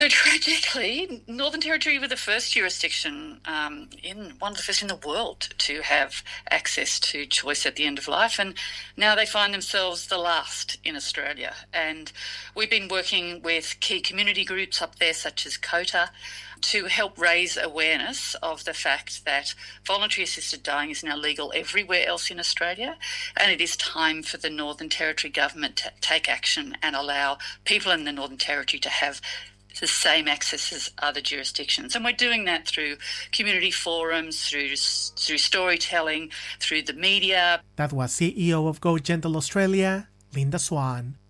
So tragically, Northern Territory were the first jurisdiction, one of the first in the world to have access to choice at the end of life, and now they find themselves the last in Australia. And we've been working with key community groups up there, such as COTA, to help raise awareness of the fact that voluntary assisted dying is now legal everywhere else in Australia, and it is time for the Northern Territory government to take action and allow people in the Northern Territory to have the same access as other jurisdictions. And we're doing that through community forums, through storytelling, through the media. That was CEO of Go Gentle Australia, Linda Swan.